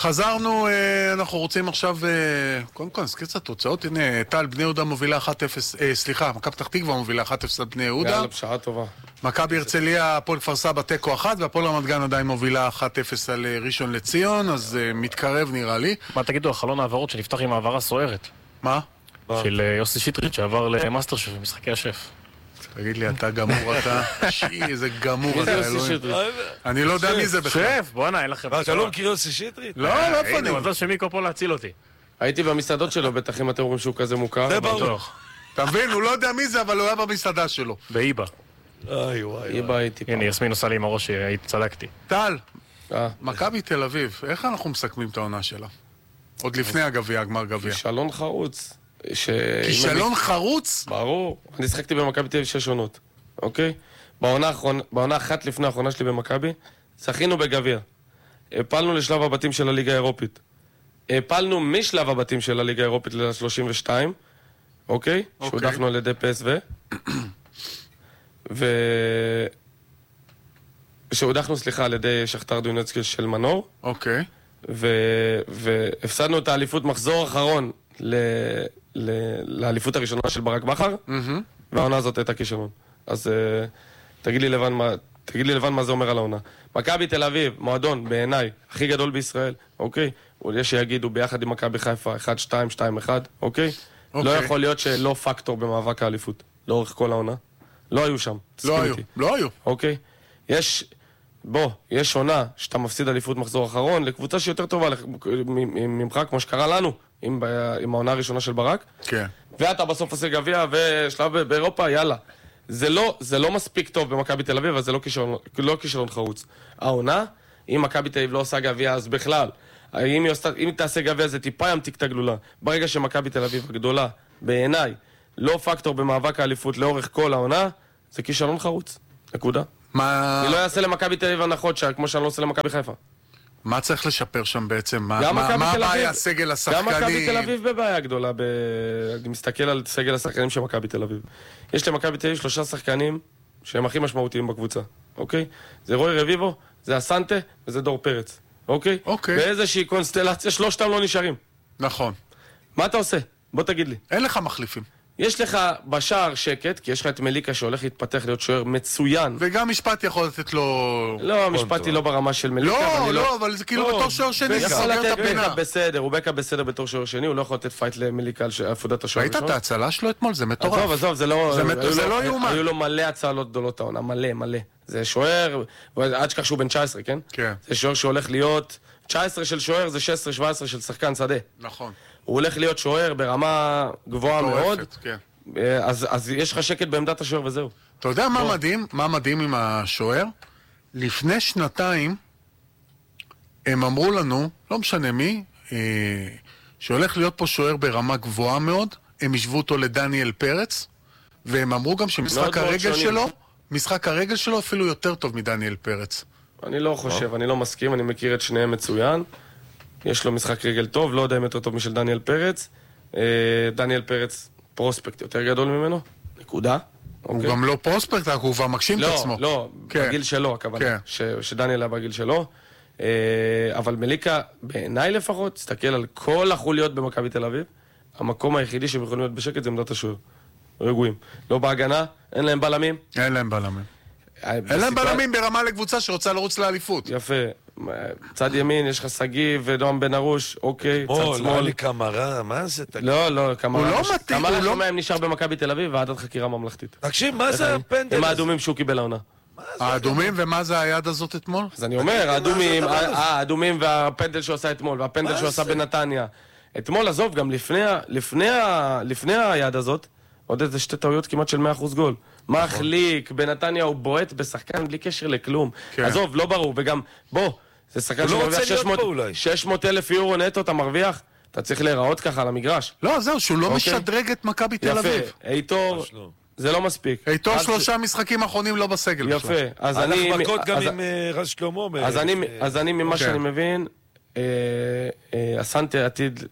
חזרנו, אנחנו רוצים עכשיו, קודם כל נזכיר קצת תוצאות, הנה, טל, בני יהודה מובילה 1-0, סליחה, מכבי פתח תקווה מובילה 1-0 על בני יהודה. יאללה, בשעה טובה. מכבי הרצליה, הפועל כפר סבא תיקו 1, והפועל רמת גן עדיין מובילה 1-0 על ראשון לציון, אז מתקרב נראה לי. מה תגידו, החלון העברות שנפתח עם העברה סוערת? מה? של יוסי שטרית שעבר למאסטר שף במשחקי השף. תגיד לי, אתה גמור, אתה שיעי, איזה גמור אתה, אלוהים. אני לא יודע מי זה בכלל. שף, בוא'נה, אין לכם... אתה לא מכיר יוסי שטרית? לא, איפה אני? הנה, מזל שמיקו פה להציל אותי. הייתי במסעדות שלו, בטח אם אתם אומרים שהוא כזה מוכר. זה ברור. אתה מבין, הוא לא יודע מי זה, אבל הוא היה במסעדה שלו. באיבה. אוי וואי. איבה הייתי פעם. הנה, יסמין עושה לי עם הראש שהייתי צדקתי. טל, מכבי תל אביב, איך אנחנו מסכמים את העונה שלה? עוד לפני הגביע, הגמר גביע. כישלון חרוץ. כישלון חרוץ? ברור. אני שחקתי במכבי תל אביב 6 עונות. אוקיי? בעונה אחת לפני האחרונה שלי במכבי, זכינו בגביע. הפלנו לשלב הבתים של הליגה האירופית. הפלנו משלב הבתים של הליגה האירופית ל-32, אוקיי? שהודחנו על ידי PSV. שהודחנו, סליחה, על ידי שכתר דוינצקי של מנור. אוקיי. והפסדנו את האליפות מחזור האחרון לאליפות הראשונה של ברק בכר, והעונה הזאת הייתה כישלון. אז תגיד לי לבן מה זה אומר על העונה. מכבי תל אביב, מועדון בעיניי הכי גדול בישראל, אוקיי? יש שיגידו ביחד עם מכבי חיפה 1-2, 2-1, אוקיי? לא יכול להיות שלא פקטור במאבק האליפות לאורך כל העונה. לא היו שם. לא היו. אוקיי? יש עונה שאתה מפסיד אליפות מחזור אחרון לקבוצה שיותר טובה ממך, כמו שקרה לנו עם העונה הראשונה של ברק. כן. ואתה בסוף עושה גביע ושלב באירופה, יאללה. זה לא מספיק טוב במכבי תל אביב, אבל זה לא כישלון חרוץ. העונה, אם מכבי תל אביב לא עושה גביע, אז בכלל. אם היא תעשה גביע, זה טיפה ימתיק את הגלולה. ברגע שמכבי תל אביב הגדולה, בעיניי, לא פקטור במאבק האליפות לאורך כל העונה, זה כישלון חרוץ. נקודה. אני לא אעשה למכבי תל אביב הנחות כמו שאני לא עושה למכבי חיפה. מה צריך לשפר שם בעצם? מה הבעיה, הסגל השחקנים? גם מכבי תל אביב בבעיה גדולה. אני מסתכל על סגל השחקנים של מכבי תל אביב. יש למכבי תל אביב 3 שחקנים שהם הכי משמעותיים בקבוצה, אוקיי? זה רוי רביבו, זה אסנטה וזה דור פרץ, אוקיי? באיזושהי קונסטלציה 3 לא נשארים. נכון. מה אתה עושה? בוא תגיד לי. אין לך מחליפים. יש לך בשער שקט, כי יש לך את מליקה שהולך להתפתח להיות שוער מצוין. וגם משפטי יכול לתת לו... לא, משפטי לא ברמה של מליקה. לא, אבל זה כאילו בתור שוער שני. יכול לתת בקה בסדר, הוא בקה בסדר בתור שוער שני, הוא לא יכול לתת פייט למליקה על עפודת השוער ראית את ההצלה שלו אתמול? זה מטורף. עזוב, זה לא יאומן. היו לו מלא הצלות גדולות העונה, מלא. זה שוער, עד שכך שהוא בן 19, כן? כן. זה שוער שהולך להיות... 19 של שוער זה 16-17 של שחקן שדה. נכון. הוא הולך להיות שוער ברמה גבוהה מאוד. כן. אז יש לך שקט בעמדת השוער וזהו. אתה יודע מה מדהים? מה מדהים עם השוער? לפני 2 הם אמרו לנו, לא משנה מי, שהולך להיות פה שוער ברמה גבוהה מאוד, הם ישבו אותו לדניאל פרץ, והם אמרו גם שמשחק הרגל שלו אפילו יותר טוב מדניאל פרץ. אני לא חושב, אני לא מסכים, אני מכיר את שניהם מצוין. יש לו משחק רגל טוב, לא יודע אם יותר טוב משל דניאל פרץ. דניאל פרץ פרוספקט יותר גדול ממנו, נקודה. הוא גם לא פרוספקט, הוא כבר מגשים את עצמו. לא, בגיל שלו הכוונה, שדניאל היה בגיל שלו. אבל מליקה, בעיניי לפחות, תסתכל על כל החוליות במכבי תל אביב, המקום היחידי שהם יכולים להיות בשקט זה עמדת השוער. רגועים. לא בהגנה, אין להם בלמים. אין להם בלמים ברמה לקבוצה שרוצה לרוץ לאליפות. יפה. צד ימין, יש לך סגי ונועם בן ארוש, אוקיי, צד שמאל. לא, לי קמרה, מה זה? לא, קמרה. הוא לא מתאים. קמרה שמיים נשאר במכבי תל אביב, ועדת חקירה ממלכתית. תקשיב, מה זה הפנדל? הם האדומים שהוא קיבל העונה. האדומים, ומה זה היד הזאת אתמול? אז אני אומר, האדומים והפנדל שהוא עשה אתמול, והפנדל שהוא עשה בנתניה. אתמול, עזוב, גם לפני היד הזאת, עוד איזה 2 טעויות כמעט של 100% גול. מחליק, בנתניה הוא בועט בשחקן בלי קשר לכלום. עזוב, לא ברור, וגם, זה שחקן שמרוויח 600,000 יורו נטו, אתה מרוויח? אתה צריך להיראות ככה על המגרש. לא, זהו, שהוא לא משדרג את מכבי תל אביב. יפה, איתור, זה לא מספיק. איתור 3 משחקים אחרונים לא בסגל. יפה, אז אני... אנחנו מכות גם עם רז שלמה. אז אני ממה שאני מבין, אסנטה עתיד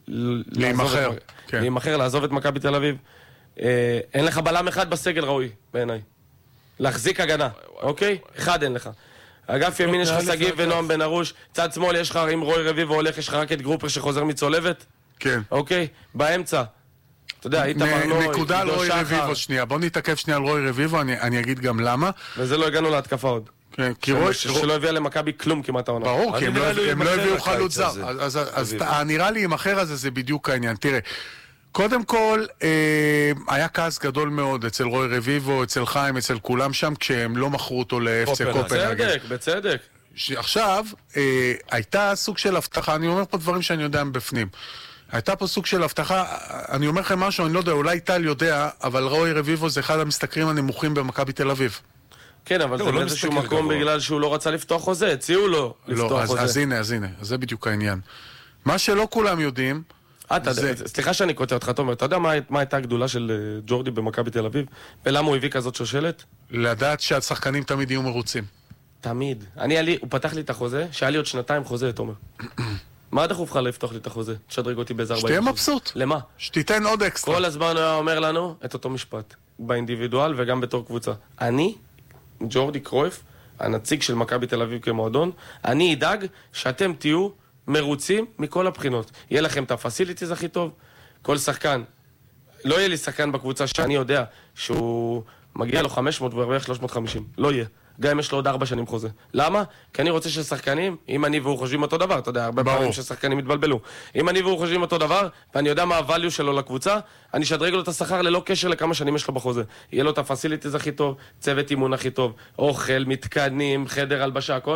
להימחר, לעזוב את מכבי תל אביב. אין לך בלם אחד בסגל ראוי, בעיניי. להחזיק הגנה, אוקיי? אחד אין לך. אגף ימין יש לך שגיב ונועם בן ארוש, צד שמאל יש לך, אם רוי רביבו הולך, יש לך רק את גרופר שחוזר מצולבת. כן. אוקיי, באמצע. אתה יודע, איתמר נוי, נקודה על רוי רביבו שנייה. בוא נתעכב שנייה על רוי רביבו, אני אגיד גם למה. וזה לא הגענו להתקפה עוד. שלא הביאה למכבי כלום כמעט העונה. ברור, כי הם לא הביאו חלוץ זר. אז נראה לי עם אחר הזה זה בדיוק העניין. תראה, קודם כל, היה כעס גדול מאוד אצל רוי רביבו, אצל חיים, אצל כולם שם, כשהם לא מכרו אותו לאפסי קופנהגן. בצדק. עכשיו, הייתה סוג של הבטחה, אני אומר פה דברים שאני יודע מבפנים. הייתה פה סוג של הבטחה, אני אומר לכם משהו, אני לא יודע, אולי טל יודע, אבל רוי רביבו זה אחד המשתכרים הנמוכים במכבי תל אביב. כן, אבל זה באיזשהו מקום בגלל שהוא לא רצה לפתוח חוזה, הציעו לו לפתוח חוזה. אז הנה, זה בדיוק העניין. מה שלא כולם יודעים... סליחה שאני קוטע אותך, תומר, אתה יודע מה הייתה הגדולה של ג'ורדי במכבי תל אביב? ולמה הוא הביא כזאת שושלת? לדעת שהשחקנים תמיד יהיו מרוצים. תמיד. הוא פתח לי את החוזה, שהיה לי עוד 2 חוזה, תומר. מה דחוף לך לפתוח לי את החוזה? תשדרג אותי באיזה 40%. שתהיה מבסוט. למה? שתיתן עוד אקסטרה. כל הזמן הוא היה אומר לנו את אותו משפט, באינדיבידואל וגם בתור קבוצה. אני, ג'ורדי קרויף, הנציג של מכבי תל אביב כמועדון, אני אדאג שאתם תהיו מרוצים מכל הבחינות. יהיה לכם את הפסיליטיז הכי טוב, כל שחקן. לא יהיה לי שחקן בקבוצה שאני יודע שהוא מגיע לו 500 והרוויח 350. לא יהיה. גם אם יש לו עוד 4 שנים חוזה. למה? כי אני רוצה ששחקנים, אם אני והוא חושבים אותו דבר, אתה יודע, הרבה פעמים ששחקנים מתבלבלו. אם אני והוא חושבים אותו דבר, ואני יודע מה הvalue שלו לקבוצה, אני שדרג לו את השכר ללא קשר לכמה שנים יש לו בחוזה. יהיה לו את הפסיליטיז הכי טוב, צוות אימון הכי טוב, אוכל, מתקנים, חדר הלבשה, הכל.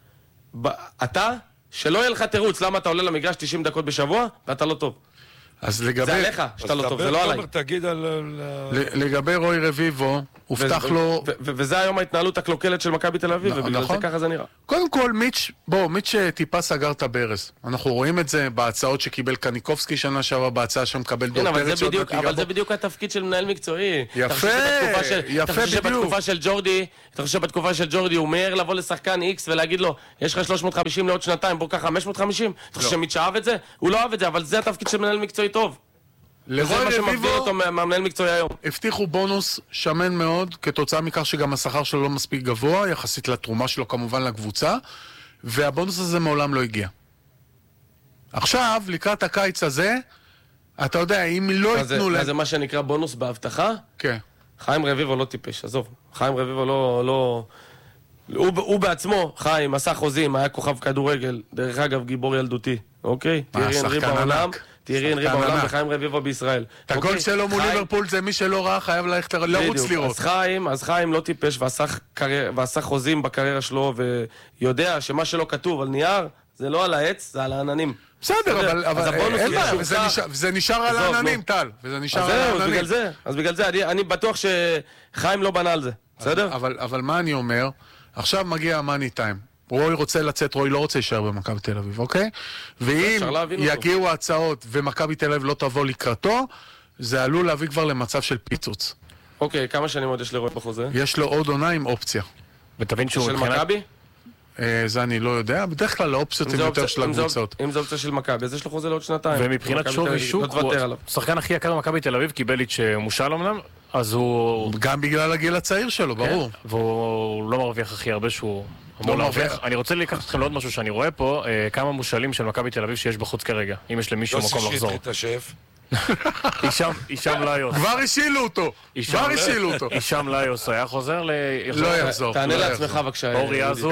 אתה, שלא יהיה לך תירוץ למה אתה עולה למגרש 90 דקות בשבוע, ואתה לא טוב. אז לגבי... זה עליך, שאתה לא טוב, זה לא עליי. תגיד על... לגבי רוי רביבו, הובטח לו... וזה היום ההתנהלות הקלוקלת של מכבי תל אביב, ובגלל זה ככה זה נראה. קודם כל, מיץ' טיפה סגר את הברז. אנחנו רואים את זה בהצעות שקיבל קניקובסקי שנה שעברה, בהצעה שמקבל דור פרץ. אבל זה בדיוק התפקיד של מנהל מקצועי. יפה, אתה חושב שבתקופה של ג'ורדי הוא מהר לבוא לשחקן X ולהגיד לו, יש לך 350 לעוד שנתיים, בוא ככה 550? אתה חושב שמיץ' אהב את זה? הוא לא אהב את זה, אבל זה התפקיד של מנהל מקצועי טוב. וזה מה שמבדיל אותו מהמנהל מקצועי היום. הבטיחו בונוס שמן מאוד, כתוצאה מכך שגם השכר שלו לא מספיק גבוה, יחסית לתרומה שלו כמובן לקבוצה, והבונוס הזה מעולם לא הגיע. עכשיו, לקראת הקיץ הזה, אתה יודע, אם לא ייתנו להם... זה מה שנקרא בונוס בהבטחה? כן. חיים רביבו לא טיפש, עזוב. חיים רביבו לא... הוא בעצמו, חיים, עשה חוזים, היה כוכב כדורגל, דרך אגב, גיבור ילדותי, אוקיי? תיארי אנרי בעולם, תיארי אנרי בעולם וחיים רביבו בישראל. את הגול שלו מול ליברפול זה מי שלא ראה, חייב ללכת לרוץ לראות. אז חיים לא טיפש ועשה חוזים בקריירה שלו, ויודע שמה שלא כתוב על נייר, זה לא על העץ, זה על העננים. בסדר, אבל אין בעיה, וזה נשאר על העננים, טל. וזה נשאר על העננים. אז בגלל זה, אני בטוח שחיים לא בנה על זה, בסדר? אבל מה אני אומר? עכשיו מגיע המאני טיים. רוי רוצה לצאת, רוי לא רוצה להישאר במכבי תל אביב, אוקיי? ואם יגיעו הצעות ומכבי תל אביב לא תבוא לקראתו, זה עלול להביא כבר למצב של פיצוץ. אוקיי, כמה שנים עוד יש לרוי בחוזה? יש לו עוד עונה עם אופציה. ותבין שהוא... של מכבי? זה אני לא יודע, בדרך כלל האופציות הן יותר של הקבוצות. אם זה אופציה של מכבי, אז יש לו חוזה לעוד 2 ומבחינת שווי שוק, שחקן הכי יקר במכבי תל אביב קיבל את שמושל אמנם, אז הוא... גם בגלל הגיל הצעיר שלו, ברור. והוא לא מרוויח הכי הרבה שהוא אמור להרוויח. אני רוצה לקחת אתכם לעוד משהו שאני רואה פה, כמה מושלים של מכבי תל אביב שיש בחוץ כרגע, אם יש למישהו מקום לחזור. יוסי שטרית השף. הישאם ליוס. כבר השילו אותו. הישאם ליוס היה חוזר לא יחזור. תענה לעצמך בבקשה. אורי אזו.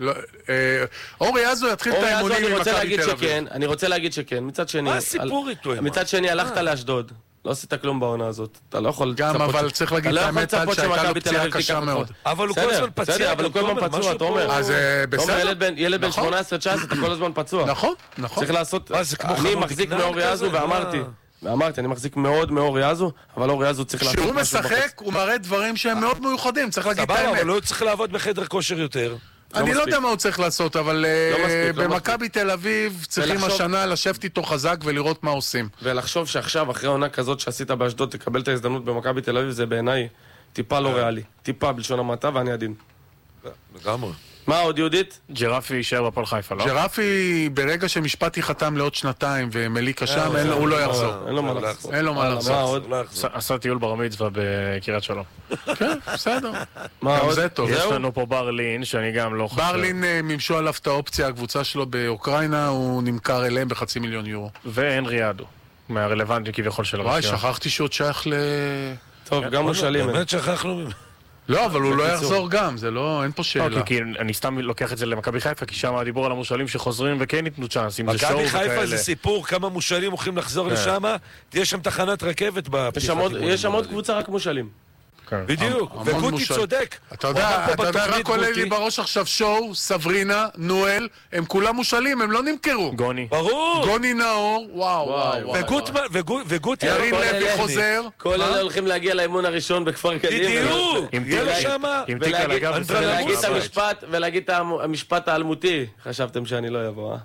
אורי אזו יתחיל את האימונים עם מכבי תל אביב. אני רוצה להגיד שכן. מה הסיפור איתו? מצד שני הלכת לאשדוד. לא עשית כלום בעונה הזאת. אתה לא יכול... גם אבל צריך להגיד את האמת שהייתה לו פציעה קשה מאוד. אבל הוא כל הזמן פציע. אבל הוא כל הזמן פצוע, אתה אומר. אז בסדר. ילד בן 18-19, אתה כל הזמן פצוע. נכון. צריך לעשות... אני מחזיק מאורי אזו ואמרתי, אני מחזיק מאוד מאורי אזו, אבל אורי אזו צריך לעשות... כשהוא משחק, הוא מראה דברים שהם מאוד מיוחדים, צריך להגיד את האמת. אבל הוא צריך לעבוד בחדר כושר יותר. אני לא יודע מה הוא צריך לעשות, אבל במכבי תל אביב צריכים השנה לשבת איתו חזק ולראות מה עושים. ולחשוב שעכשיו, אחרי עונה כזאת שעשית באשדוד, תקבל את ההזדמנות במכבי תל אביב, זה בעיניי טיפה לא ריאלי. טיפה בלשון המעטה, ואני עדין. לגמרי. מה עוד יהודית? ג'רפי יישאר בפועל חיפה, לא? ג'רפי, ברגע שמשפטי חתם לעוד שנתיים ומליקה שם, הוא לא יחזור. אין לו מה לחזור. אין לו מה מה לחזור. עוד? עשה טיול בר מצווה בקריית שלום. כן, בסדר. מה גם עוד? זה טוב. יש זהו? לנו פה ברלין, שאני גם לא חושב... ברלין מימשו עליו את האופציה, הקבוצה שלו באוקראינה, הוא נמכר אליהם ב500,000 יורו. והנרי אדו, מהרלוונטי כביכול של וואי, הרשימה. שכחתי שהוא עוד שייך טוב, גם מושאלים. באמת שכחנו... לא, אבל הוא לא בקיצור. יחזור גם, זה לא, אין פה שאלה. כי אני סתם לוקח את זה למכבי חיפה, כי שם הדיבור על המושאלים שחוזרים וכן ייתנו צ'אנס, אם זה שואו מכבי וכאלה. חיפה זה סיפור, כמה מושאלים הולכים לחזור לשם, תהיה שם תחנת רכבת יש שם עוד קבוצה רק מושאלים. כן. בדיוק, המון וגוטי מושאל. צודק. אתה הוא אמר יודע, פה בתוכנית, רק עולה לי גוטי, בראש עכשיו שואו, סברינה, נואל, הם כולם מושאלים, הם לא נמכרו. גוני. ברור! גוני נאור, וואו, וגוטי... ירין כל לוי אלה- חוזר. כל אלה הולכים להגיע לאימון הראשון בכפר קדימה. בדיוק! עם תהיה לו תיק- שמה... עם תיק על הגב ולהגיד את מהבית. המשפט, ולהגיד את המשפט האלמותי. חשבתם שאני לא אבוא,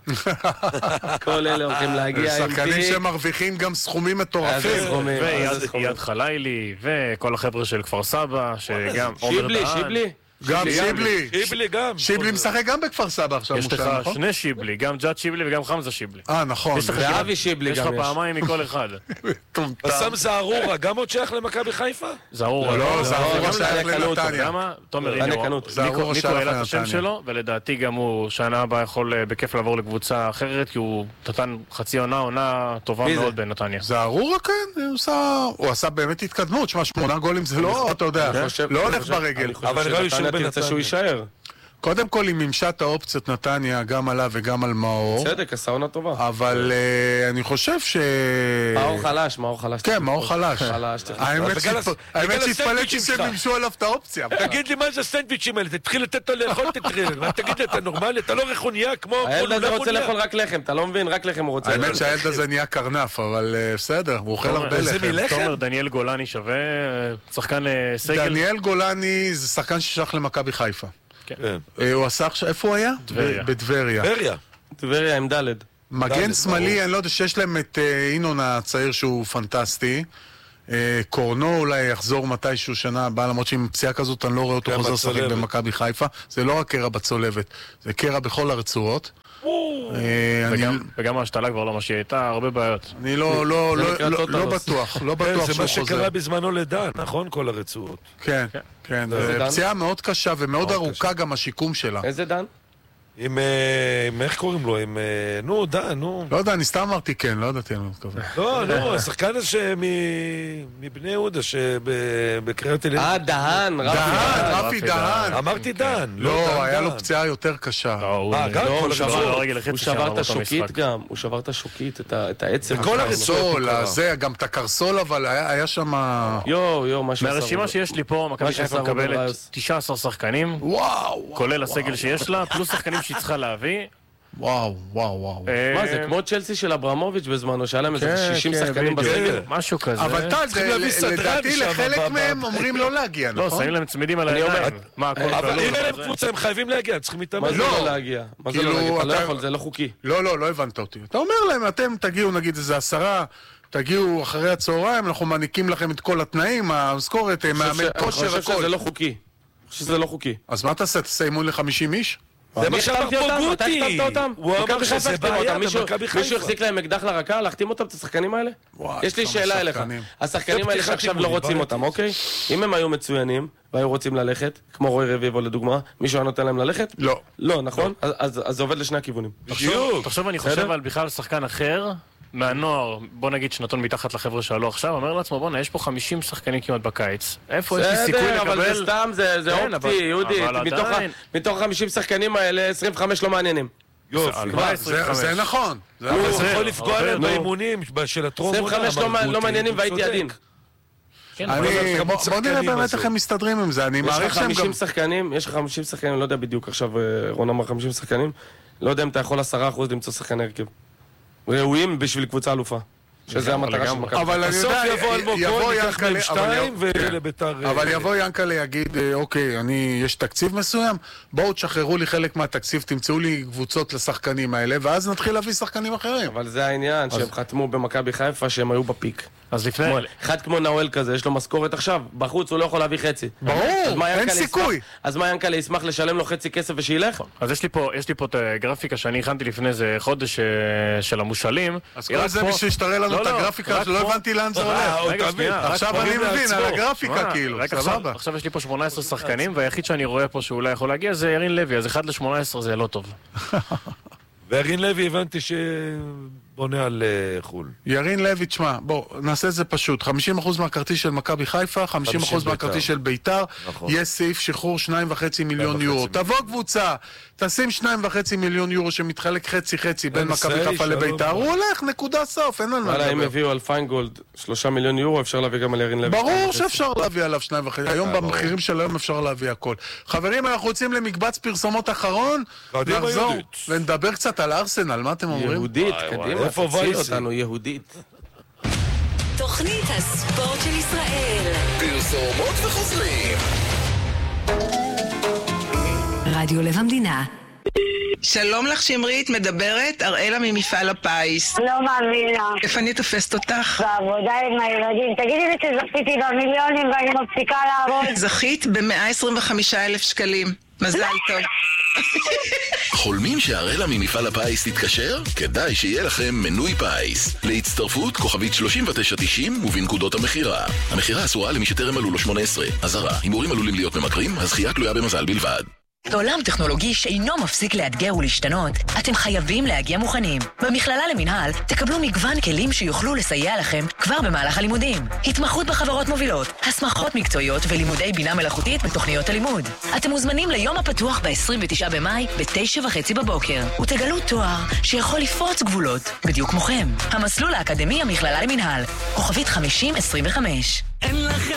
כל אלה הולכים להגיע עם שחקנים תיק. שמרוויחים גם סכומים איזה מטורפים. סכומים, איזה סכומים. ויד חלילי, וכל החבר'ה של כפר סבא, שגם עומר שיבלי, דהן. שיבלי. גם שיבלי. שיבלי גם. שיבלי משחק גם בכפר סבא עכשיו, יש לך מושל, נכון? שני שיבלי, גם ג'אד שיבלי וגם חמזה שיבלי. נכון. יש לך ואבי שיבלי יש לך גם יש. פעמיים מכל אחד. בסם זערורה, גם עוד שייך למכבי חיפה? זערורה. לא, זערורה גם שייך לנקנות. אתה יודע לנתניה. מה? תומר, דני הנה הוא. קנות. זערורה ניקו שייך העלה את השם לנתניה. שלו, ולדעתי גם הוא שנה הבאה יכול בכיף לעבור לקבוצה אחרת, כי הוא נתן חצי עונה טובה מי זה? מאוד בנתניה. זערורה כן, הוא עשה באמת התקדמות, שמע 8 גולים זה לא, אתה יודע, לא הולך ברגל. אני אבל חושב נראה לי שהוא שנתניה תרצה שהוא בנתניה. יישאר. קודם כל היא מימשה את האופציות נתניה, גם עליו וגם על מאור, צדק, עשה עונה טובה. אבל אני חושב מאור חלש, מאור חלש. כן, מאור חלש. חלש, צריך האמת בגלל שהתפלאתי הסנדוויצ'ים שלך. שמימשו עליו את האופציה. תגיד לי מה זה הסנדוויצ'ים האלה, תתחיל לתת לו לאכול את הטרילר. תגיד לי, אתה נורמלי? אתה לא רכוניה כמו... הילד הזה רוצה חוניה. לאכול רק לחם, אתה לא מבין? רק לחם הוא רוצה. האמת שהילד הזה נהיה קרנף, אבל בסדר, הוא אוכל הרבה זה לחם. מלחם? תומר, דניאל גולני שווה, שחקן סגל. דניאל גולני זה שחקן ששייך למכבי חיפה. כן. הוא עשה עכשיו, איפה הוא היה? טבריה. בטבריה. טבריה. טבריה עם ד'. מגן ד', שמאלי, ברור. אני לא יודע שיש להם את אינון הצעיר שהוא פנטסטי. קורנו אולי יחזור מתישהו שנה הבאה, למרות שעם פציעה כזאת אני לא רואה אותו כן, חוזר לשחק בצולבת. במכבי חיפה. זה לא רק קרע בצולבת, זה קרע בכל הרצועות. וגם ההשתלה כבר לא מה שהיא הייתה, הרבה בעיות. אני לא נקרא טוטלוס. בטוח, לא כן, בטוח זה שהוא מה חוזר. שקרה בזמנו לדן, נכון? כל הרצועות. כן, כן, איזה זה דן? פציעה מאוד קשה ומאוד ארוכה גם השיקום שלה. איזה דן? עם... איך קוראים לו? עם... נו, דן, נו. לא יודע, אני סתם אמרתי כן, לא ידעתי אני מתכוון. לא, נו, השחקן הזה מבני יהודה שבקריית אליהו. דהן, רפי דהן, דהן. רפי דהן. אמרתי דן. לא, דן, היה לו דן. פציעה יותר קשה. הוא גם לא, כל הוא הכבוד. שבר- הרגל החצי הוא שם, שבר את באותו השוקית משחק. גם, הוא שבר את השוקית, את העצם. וכל הרצועות. קרסול, זה, גם את הקרסול, אבל היה שם... יואו, מה שעשה מהרשימה רוברט. שיש לי פה, מכבי מה שעשה חיפה רוברט מקבלת ראיוס. 19 שחקנים, וואו, כולל הסגל שיש לה, פלוס שחקנים שהיא צריכה להביא. וואו, וואו. מה זה, כמו צ'לסי של אברמוביץ' בזמנו, שהיה להם איזה כן, 60 כן, שחקנים בדיוק. בסגל. משהו כזה. אבל טל, צריכים להביא סדרן לדעתי שם לחלק מהם אומרים לא להגיע, לא, נכון? שמים להם צמידים על אני אומר, העיניים. מה, הכל אבל כלול אם אין להם וזה? קבוצה, הם חייבים להגיע, הם צריכים מה להתאמן. זה לא. לא להגיע? מה זה כאילו, לא להגיע? אתה לא אתה- יכול, זה לא חוקי. לא הבנת אותי. אתה אומר להם, אתם תגיעו נגיד איזה 10, תגיעו אחרי הצהריים, אנחנו מעניקים לכם את כל התנאים, המשכורת, מאמן אני כושר, חושב הכל. שזה לא חוקי. אני חושב שזה לא חוקי. אז מה תעשה? תסיימו ל-50 איש? זה מה שאמר החתמתי פה אותם? גוטי. אתה החתמת אותם? הוא אמר מכבי חיפה שזה החתימה בעיה אותם. מישהו במכבי מישהו חיפה. החזיק להם אקדח לרקה להחתים אותם, את השחקנים האלה? וואי, יש לי כמה שאלה אליך. שחקנים. השחקנים זה האלה פתיחת שעכשיו לא אימונים, רוצים בעייתי. אותם, אוקיי? אם הם היו מצוינים והיו רוצים ללכת, כמו רוי רביבו לדוגמה, מישהו היה נותן להם ללכת? לא. לא, נכון? אז זה עובד לשני הכיוונים. בדיוק. תחשוב, אני בסדר? חושב על בכלל שחקן אחר, מהנוער, בוא נגיד שנתון מתחת לחבר'ה שעלו עכשיו, אומר לעצמו, בוא'נה, יש פה 50 שחקנים כמעט בקיץ. איפה יש לי סיכוי בסדר, אבל זה לקבל? סתם, זה כן, אופטי, אבל- יהודי. אבל עדיין. מתוך 50 שחקנים האלה, 25 לא מעניינים. יופי. הלוואי, זה נכון. זה אבל נכון. זה יכול הרבה לפגוע יותר. להם באימונים של הטרום עונה. 25 אמר לא גוטי, מעניינים הוא והייתי צודק. עדין. כן, אבל אני, כמות בוא נראה שחקנים באמת הזאת. איך הם מסתדרים עם זה, אני יש מעריך לך שהם גם... 50 שחקנים, אני לא יודע בדיוק, עכשיו רון אמר 50 שחקנים, לא יודע אם אתה יכול 10% למצוא שחקני הרכב. ראויים בשביל קבוצה אלופה. שזה המטרה של מכבי. אבל אני בסוף יודע, יבוא אלמוג כהן, ייקח מהם 2 ולביתר... אבל יבוא ינקלה יגיד, אוקיי, יש תקציב מסוים, בואו תשחררו לי חלק מהתקציב, תמצאו לי קבוצות לשחקנים האלה, ואז נתחיל להביא שחקנים אחרים. אבל זה העניין, שהם חתמו במכבי חיפה, שהם היו בפיק. אז לפני... אחד כמו נאואל כזה, יש לו משכורת עכשיו, בחוץ הוא לא יכול להביא חצי. ברור, אין סיכוי. אז מה ינקלה ישמח לשלם לו חצי כסף ושילך? אז יש לי פה את הגרפיקה שאני הכנתי לפני איזה חודש של המושאלים. אז כל זה בשביל שתראה לנו את הגרפיקה, שלא הבנתי לאן זה הולך. עכשיו אני מבין, על הגרפיקה כאילו, סבבה. עכשיו יש לי פה 18 שחקנים, והיחיד שאני רואה פה שאולי יכול להגיע זה ירין לוי, אז 1-18 זה לא טוב. וירין לוי הבנתי שבונה על חול. ירין לוי, תשמע, בוא, נעשה את זה פשוט. 50% מהכרטיס של מכבי חיפה, 50% מהכרטיס של ביתר, יש סעיף שחרור 2.5 מיליון יורו. תבוא קבוצה, תשים 2.5 מיליון יורו שמתחלק חצי-חצי בין מכבי חיפה לביתר, הוא הולך, נקודה סוף, אין על מה לדבר. אם הביאו על פיינגולד 3 מיליון יורו, אפשר להביא גם על ירין לוי. ברור שאפשר להביא עליו 2.5. היום במחירים של היום אפשר להביא הכל. חברים, אנחנו יוצאים למקבץ פרסומות אחרון, נחזור ונדבר קצת על ארסנל, מה אתם אומרים? יהודית, קדימה, תציל אותנו, יהודית. תוכנית הספורט של ישראל. פרסומות וחוזרים. רדיו לב המדינה. שלום לך שמרית, מדברת אראלה ממפעל הפיס. לא מאמינה. איפה אני תופסת אותך? בעבודה עם הילדים. תגידי לי שזכיתי במיליונים ואני מפסיקה לעבוד. זכית ב-125,000 שקלים. מזל טוב. חולמים שהראלה ממפעל הפיס תתקשר? כדאי שיהיה לכם מנוי פיס. להצטרפות כוכבית 3990 ובנקודות המחירה. המחירה אסורה למי שטרם מלאו לו 18. אזהרה, הימורים עלולים להיות ממכרים, הזכייה תלויה במזל בלבד. בעולם טכנולוגי שאינו מפסיק לאתגר ולהשתנות, אתם חייבים להגיע מוכנים. במכללה למינהל תקבלו מגוון כלים שיוכלו לסייע לכם כבר במהלך הלימודים. התמחות בחברות מובילות, הסמכות מקצועיות ולימודי בינה מלאכותית בתוכניות הלימוד. אתם מוזמנים ליום הפתוח ב-29 במאי ב-9:30 בבוקר, ותגלו תואר שיכול לפרוץ גבולות, בדיוק כמוכם. המסלול האקדמי המכללה למינהל, כוכבית 5025. אין לכם